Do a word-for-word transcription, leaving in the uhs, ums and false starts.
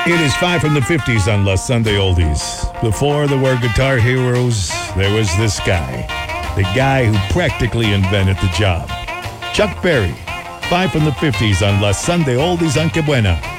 It is five from the fifties on Last Sunday Oldies. Before there were guitar heroes, there was this guy. The guy who practically invented the job. Chuck Berry. Five from the fifties on Last Sunday Oldies on Que Buena.